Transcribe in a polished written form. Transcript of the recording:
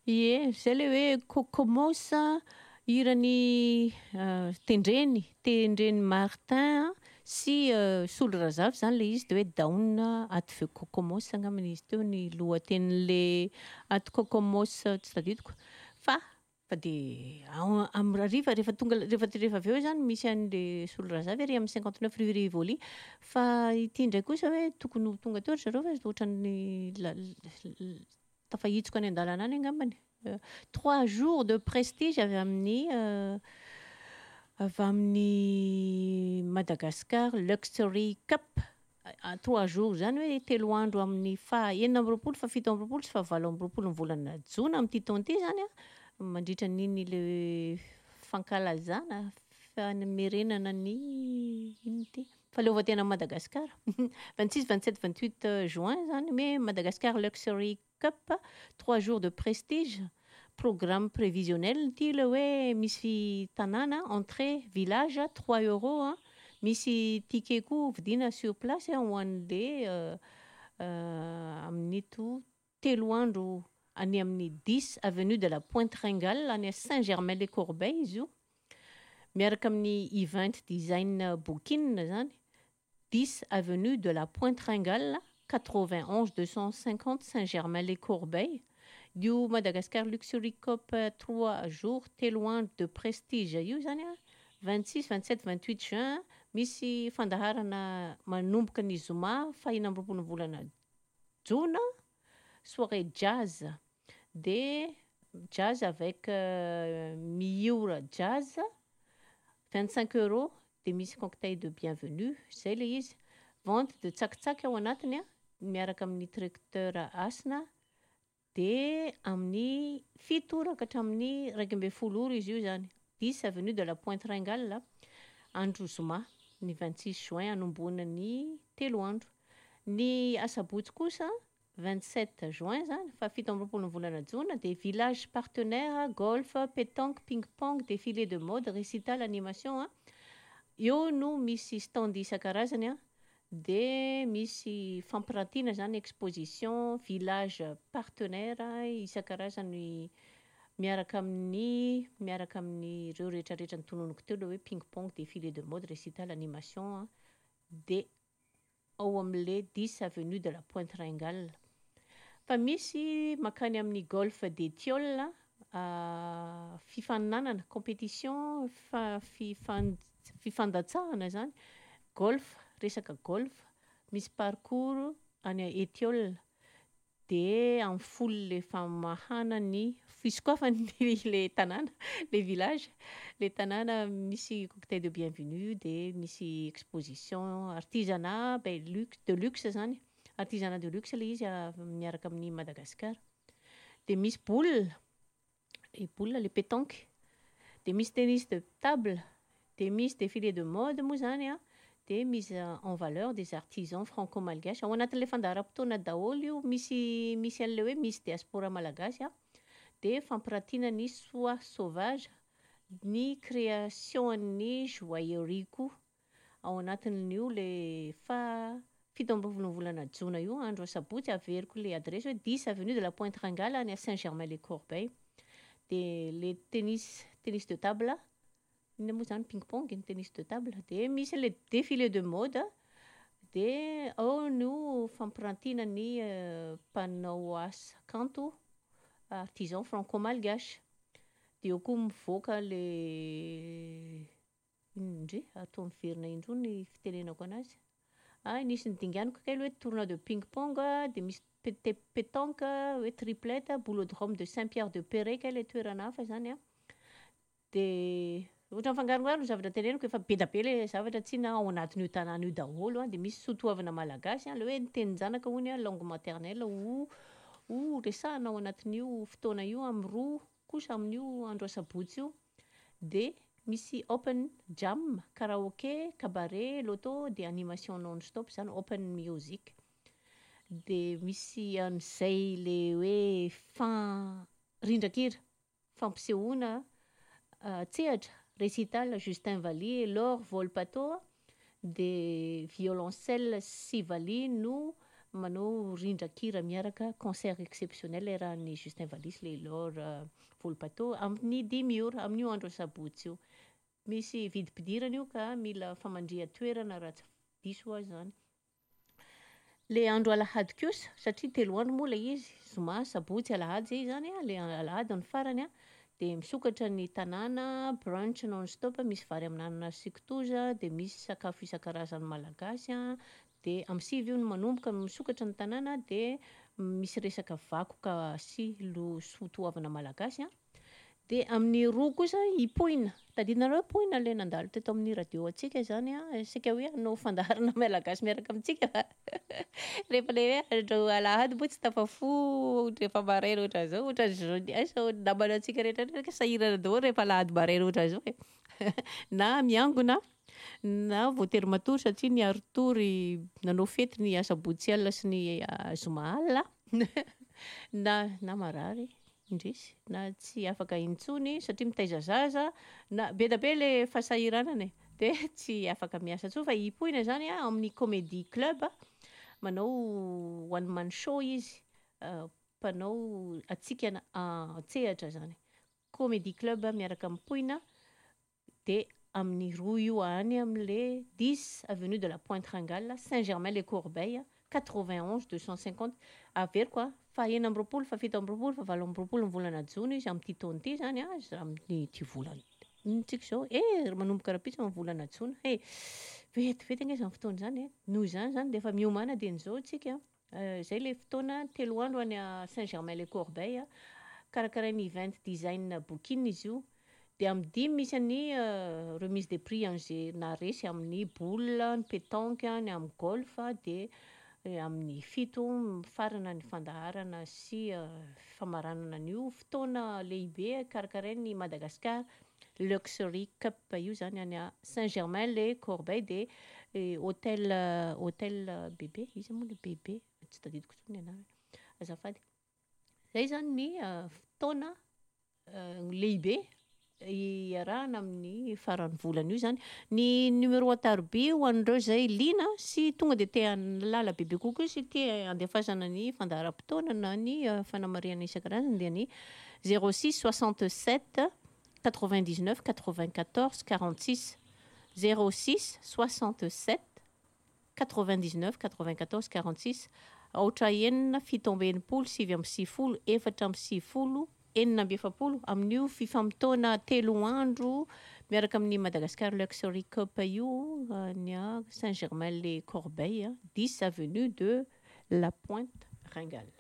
Ie, zay le hoe Kokomos iran'ny tendreny Martin sy Solorazavy zany le izy de hoe Daona aty feo Kokomos angambany izy teo ny lohatenin'le aty Kokomos tsy tadidiko fa de am'hariva rehefa avy eo zany misy an'le Solorazavy ary amin'ny 59 rue Rivoli fa ity ndray kosa hoe tokony ho tonga teo ry zareo fa ohatran'ny tafahitsiko any an-dalana any angambany. 3 jours de prestige avy amin'ny Madagascar Luxury Cup. 3 jours zany hoe 3 andro amin'ny faha-enina amby roapolo, faha-fito amby roapolo sy faha-valo amby roapolo ny volana Jona amin'ity taona ity zany mandritra n'iny le fankalazana famerenana ny ino ity fahaleovan-tena Madagascar 26 27 28 juin zany mais Madagascar Luxury Cup 3 jours de prestige programme prévisionnel ity le hoe misy tanàna entrée village 3 euros misy ticket koa vidina sur place ho an'le amin'ito 3 andro any amin'ny 10 avenue de la Pointe-Ringale any Saint-Germain-les-Corbeilles izy io miaraka amin'ny event design booking zany 10 avenue de la Pointe-Ringale 91 250 Saint-Germain-les-Corbeilles io Madagascar Luxury Cup 3 jours teloandro de prestige io zany 26 27 28 juin misy fandaharana manomboka ny zoma faha-enina amby roapolo ny volana Jona soirée jazz de jazz avec Miura jazz 25 euros de misy cocktail de bienvenue zay le izy vente de tsakitsaky ao anatiny miaraka amin'ny tracteur asina de amin'ny fitoraka hatramin'ny 12 ora izy io zany 10 avenue de la Pointe-Ringale andro zoma ny 26 juin anombona ny 3 andro ny asabotsy kosa 27 juin zany faha-fito amby roapolo ny volana Jona de village partenaire golf pétanque ping-pong défilé de mode récital animation eo no misy stand isan-karazany de misy fampirantiana zany exposition village partenaire isan-karazany miaraka amin'ny ireo rehetrarehetra ny tononoko teo le hoe ping-pong défilé de mode récital animation de ao amin'le 10 avenue de la Pointe-Ringale fa misy makany amin'ny golf des Tioles fifaninanana compétition fifandatsahana zany golf resaka golf misy parcours any Etioles de amin'ny folo le famahana ny fisokoafany le tanàna le village le tanàna misy cocktail de bienvenue de misy exposition artisanat de luxe zany artisanat de luxe le izy miaraka amin'ny Madagascar de misy boule le pétanque de misy tennis de table de misy défilé de mode moa zany de mise en valeur des artisans franco-malgaches ao anatin'le fandaharam-potoana daholo io misy an'le hoe misy diaspora malagasy de fampirantiana ny soie sauvage ny création ny joaillerie koa ao anatin'io le fito amby roapolo ny volana Jona io andro asabotsy averiko le adresse hoe 10 avenue de la Pointe-Ringale any Saint-Germain-les-Corbeilles de le tennis de table ina moa zany ping-pong ny tennis de table de misy le défilé de mode de ao no fampirantiana ny mpanao asa kanto artisan franco-malgache de eo koa mivoaka le indry atao miverina indro ny fitenenako anazy nisy ny dinganiko kely hoe tournoi de ping-pong de misy pétanque hoe triplette boulodrome de Saint-Pierre de Perret kay le toerana hafa zany de ohatra mifangarongaro ny zavatra teneniko efa be da be le zavatra tsy na ao anatin'io tanàna io daholo de misy sotoavana malagasy le hoe ny tenin-janaka hono langue maternelle ho resahana ao anatin'io fotoana io amin'ny roa kosa amin'io andro asabotsy io de misy open jam karaoké cabaret loto de animation non stop zany open music de misy an'izay le hoe rindrakira fampisehoana tsehatra récital Justin Valli Laure Volpato de violoncelle Sivali no manao rindran-kira miaraka concert exceptionnel rahan'ny Justin Valis, le Laure Volpato amin'ny 10 ora amin'io andro sabotsy io. Misy vidim-pidirana io ka mila famandria-toerana raha tsy diso aho zany. Le andro alahady kosa, satria 3 andro moa ilay izy, zoma, sabotsy, alahady zay zany le alahady ny farany dia misokatra ny tanàna, brunch non-stop, misy vary amin'anana sy kitoza, dia misy sakafo isan-karazany malagasy dia amin'ny 7 io no manomboka misokatra ny tanàna dia misy resaka vakoka sy toavana malagasy dia amin'ny 2 kosa ipoina. Tadidinareo poina le nandalo teto amin'ny radio antsika zany isika hoe hanao fandaharana malagasy miaraka amintsika fa rehefa le hoe andro alahady moa tsy tafafo rehefa maraina ohatra zao, ohatra jeudi sao namana antsika rehetra sahirana daholo rehefa alahady maraina ohatra zao na miangona na voatery matory satria ny aritory nanao fety ny asabotsy alina sy ny zoma alina na marary indrisy na tsy afaka intsony satria mitaiza zaza na be da be le fahasahiranana dia tsy afaka miasa intsony fa ipoina zany amin'ny comédie club manao one man show izy mpanao atsikana tsehatra zany comédie club miaraka mipoina dia amin'ny 2 io any amin'le 10 avenue de la Pointe Ringale Saint-Germain-les-Corbeilles 91 250 averiko fa 9 amby 20 fa 7 amby 20 fa 8 amby 20 ny volana jona izy amin'ity taona ity zany amin'ny ty volana tsika zao manomboka rapitsa amin'ny volana jona vetivety anga izany fotoana zany noho izany zany dia efa miomana dia n'izao tsika zay le fotoana 3 andro any Saint-Germain-les-Corbeilles karakarain'ny event design booking izy io dia amin'ny 10 misy any remise des prix an'izay naresy amin'ny boule, ny pétanque, ny amin'ny golf dia amin'ny 7 farana ny fandaharana sy famaranana an'io fotoana lehibe karakarain'ny Madagascar Luxury Cup io zany any Saint-Germain-les-Corbeilles dia hôtel bébé izy moa le bébé tsy tadidiko tsony anarany azafady zay zany ny fotoana lehibe iarahana amin'ny faran'ny volana io zany ny numéro atarby ho an'ireo zay liana sy tonga dia te hanalala bebe kokoa sy te andefasana ny fandaharam-potoana na ny fanamariana isan-karazany dia ny 06 67 99 94 46 06 67 99 94 46 aotra 9 7 amby 80 9 amby 90 4 amby 90 enina amby 70 amin'io fifampitaona 3 andro miaraka amin'ny Madagascar Luxury Cup io ny Saint-Germain-les-Corbeilles 10 avenue de la Pointe Ringale.